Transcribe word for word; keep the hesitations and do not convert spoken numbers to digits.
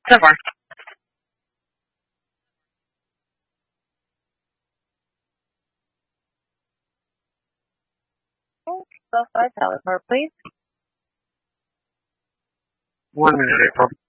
So far. twelve five, valid card, please. One minute, April.